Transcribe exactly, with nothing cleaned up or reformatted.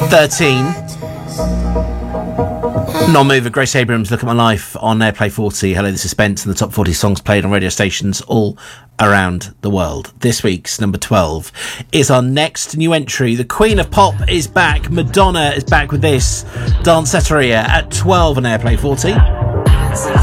thirteen. Non-mover, Grace Abrams, Look at My Life on Airplay forty. Hello, this is Spence, and the top forty songs played on radio stations all around the world. This week's number twelve is our next new entry. The Queen of Pop is back. Madonna is back with this. Danceteria at twelve on Airplay forty.